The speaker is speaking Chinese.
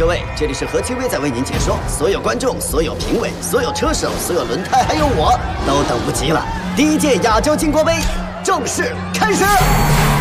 各位，这里是何清威在为您解说，所有观众、所有评委、所有车手、所有轮胎，还有我都等不及了。第一届亚洲金国杯正式开始。